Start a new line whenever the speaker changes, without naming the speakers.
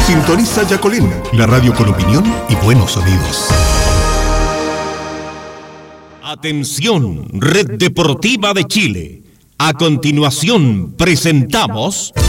Sintoniza Yacolín, la radio con opinión y buenos sonidos.
Atención, Red Deportiva de Chile. A continuación presentamos